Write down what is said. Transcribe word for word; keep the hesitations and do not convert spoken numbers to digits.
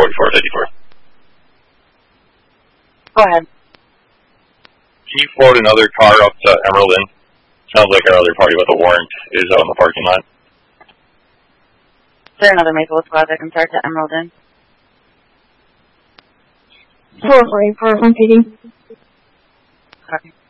forty-four fifty-four. Go ahead. Can you forward another car up to Emerald Inn? Sounds like our other party with a warrant is out in the parking lot. Is there another Maplewood squad that can start to Emerald Inn? four forty-four, one P D. Okay.